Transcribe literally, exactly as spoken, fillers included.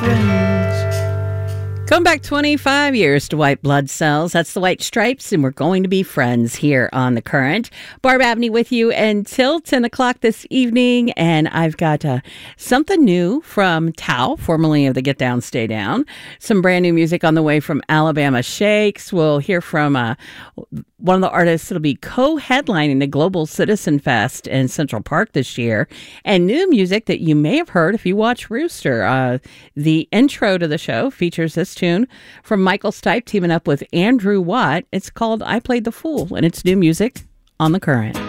friends. Come back twenty-five years to White Blood Cells. That's the White Stripes, and we're going to be friends here on The Current. Barb Abney with you until ten o'clock this evening, and I've got uh, something new from Tao, formerly of the Get Down, Stay Down. Some brand new music on the way from Alabama Shakes. We'll hear from uh, one of the artists that'll be co-headlining the Global Citizen Fest in Central Park this year, and new music that you may have heard if you watch Rooster. Uh, the intro to the show features this tune from Michael Stipe teaming up with Andrew Watt. It's called I Played the Fool, and it's new music on The Current.